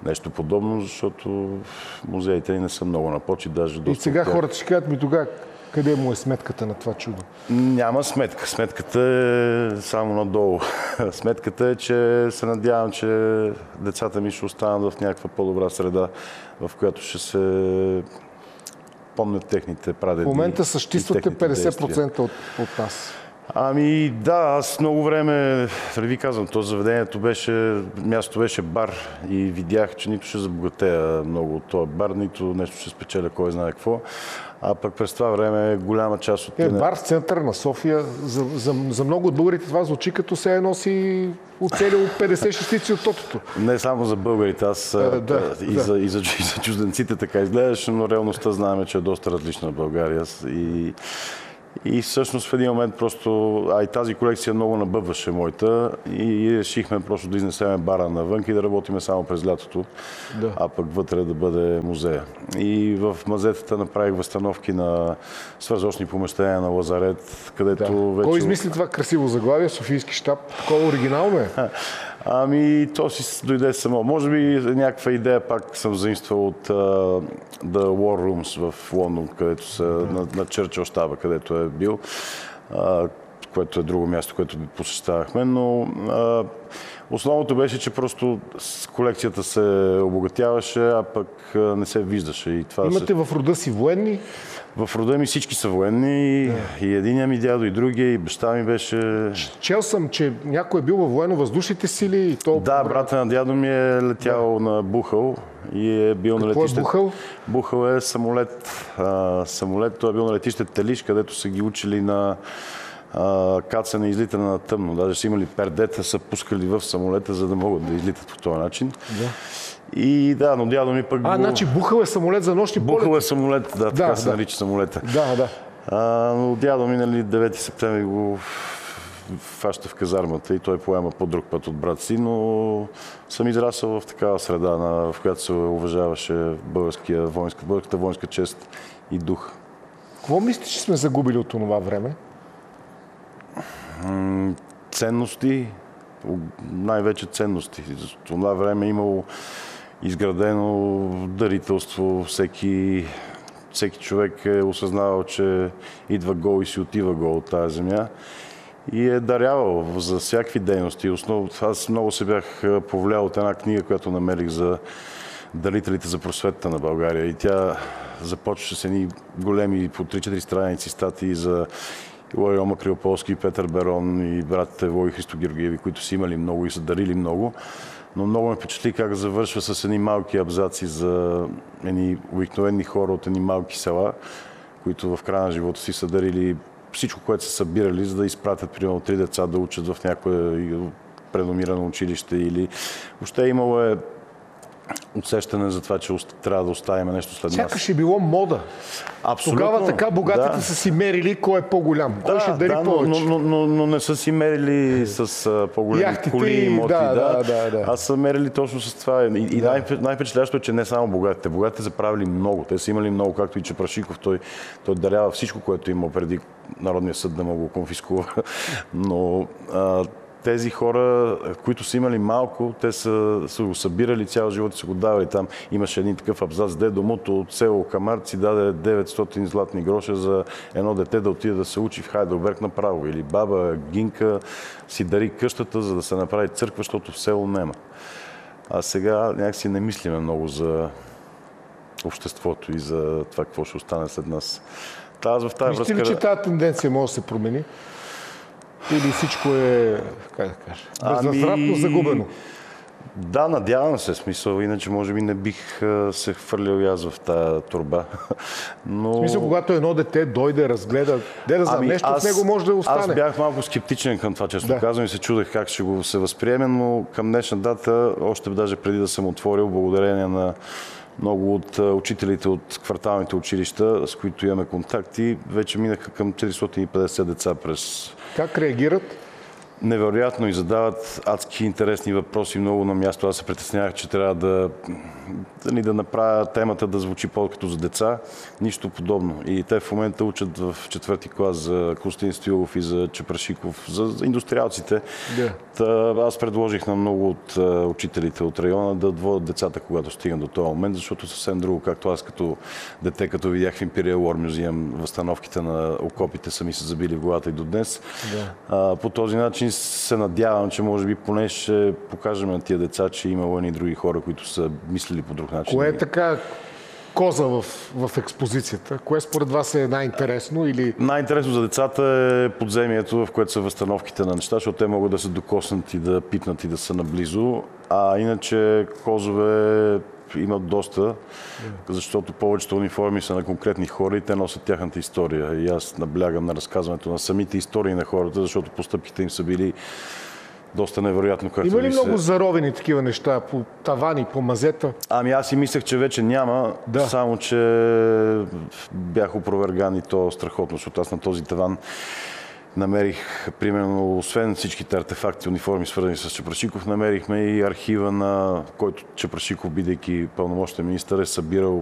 нещо подобно, защото музеите ни не са много на почет, даже доста. И сега хората ще кажат ми тогава, къде му е сметката на това чудо? Няма сметка. Сметката е само надолу. Сметката е, че се надявам, че децата ми ще останат в някаква по-добра среда, в която ще се помнят техните прадеди. В момента съществувате 50% от нас. Ами да, аз много време, ви казвам, то заведението мястото беше бар и видях, че нито ще забогатея много от този бар, нито нещо ще спечеля кой знае какво. А пък през това време голяма част от... Бар в центъра на София, за много от българите това звучи като се носи оцелил 50 шестици от тотото. Не само за българите, аз и за чужденците така изгледаш, но реалността знаем, че е доста различна в България. И всъщност в един момент просто, и тази колекция много набъбваше моята и решихме просто да изнесеме бара навън и да работиме само през лятото, а пък вътре да бъде музея. И в мазетата направих възстановки на свързочни помещения на Лазарет, където вече... Кой измисли това красиво заглавие, Софийски щаб? Такова оригинално е? Ами, то си дойде само. Може би някаква идея пак съм заимствал от The War Rooms в Лондон, където са на Чърчил щаба, където е бил, което е друго място, което посещавахме, но основното беше, че просто колекцията се обогатяваше, а пък не се виждаше. И това Имате в рода си военни? В рода ми всички са военни, и единия ми дядо, и другия, и баща ми беше... Чел съм, че някой е бил във военно-въздушните сили и то... Да, брата на дядо ми е летял на Бухъл и е бил на летище... Какво е Бухъл? Бухъл е самолет. Той е бил на летище Телиш, където са ги учили на кацане и излитане на тъмно. Даже са имали пердета, са пускали в самолета, за да могат да излитат по този начин. И да, но дядо ми пък... Значи Бухъл е самолет за нощни полети? Бухъл е самолет, да, така се нарича самолета. Да. Но дядо ми, 9 септември го фаща в казармата и той поема по друг път от брат си, но съм израсъл в такава среда, в която се уважаваше българската воинска чест и дух. Какво мислиш, че сме загубили от това време? Ценности, най-вече ценности. За това време е имало изградено дарителство, всеки човек е осъзнавал, че идва гол и си отива гол от тази земя и е дарявал за всякакви дейности. Аз много се бях повлиял от една книга, която намерих за дарителите за просветата на България и тя започваше с едни големи по 3-4 страници статии за Илой Рома Кривополски, Петър Берон и братите Вой и Христо Георгиеви, които са имали много и са дарили много. Но много ме впечатли как завършва с едни малки абзаци за едни обикновени хора от едни малки села, които в края на живота си са дарили всичко, което са събирали, за да изпратят примерно 3 деца да учат в някое преномирано училище или въобще имало е усещане за това, че трябва да оставим нещо след нас. Сякаш е било мода. Абсолютно. Тогава така богатите са си мерили кой е по-голям. Кой ще дари повече. Но не са си мерили с по-големи коли и имоти. Аз са мерили точно с това. И най-впечатляващо е, че не само богатите. Богатите са правили много. Те са имали много, както и Чепрашиков. Той дарява всичко, което има преди Народния съд да му го конфискува. Но тези хора, които са имали малко, те са го събирали цял живот и са го давали там. Имаше един такъв абзац, дедо Муто от село Камарци даде 900 златни гроша за едно дете да отиде да се учи в Хайделберг направо. Или баба Гинка си дари къщата, за да се направи църква, защото в село нема. А сега някакси не мислиме много за обществото и за това, какво ще остане след нас. Мислите ли, че тази тенденция може да се промени? Или всичко е, как да кажа, безвъзвратно загубено? Да, надявам се, смисъл, иначе може би не бих се хвърлял и аз в тази турба. Но... В смисъл, когато едно дете дойде, разгледа, нещо в него може да остане. Аз бях малко скептичен към това, често казвам, и се чудех как ще го се възприеме, но към днешна дата, още даже преди да съм отворил, благодарение на много от учителите от кварталните училища, с които имаме контакти, вече минаха към 450 деца през... Как реагират? невероятно и задават адски интересни въпроси много на място. Аз се притеснявах, че трябва да направя темата да звучи по-като за деца. Нищо подобно. И те в момента учат в 4-ти клас за Костин Стоилов и за Чепрашиков, за индустриалците. Аз предложих на много от учителите от района да водят децата, когато стигнат до този момент, защото съвсем друго, както аз като дете, като видях в Imperial War Museum, възстановките на окопите са ми се забили в главата и до днес. По този начин се надявам, че може би поне ще покажем на тия деца, че имало и други хора, които са мислили по друг начин. Кое е така коза в експозицията? Кое според вас е най-интересно? Или... Най-интересно за децата е подземието, в което са възстановките на неща, защото те могат да се докоснат и да пипнат и да са наблизо. А иначе козове имат доста, защото повечето униформи са на конкретни хора и те носят тяхната история. И аз наблягам на разказването на самите истории на хората, защото постъпките им са били доста невероятно. Има ли много заровени такива неща по тавани, по мазета? Ами аз си мислех, че вече няма, само че бях опроверган и то страхотно, защото аз на този таван намерих, примерно, освен всичките артефакти, униформи, свързани с Чепрашиков, намерихме и архива, на който Чепрашиков, бидейки пълномощен министър, е събирал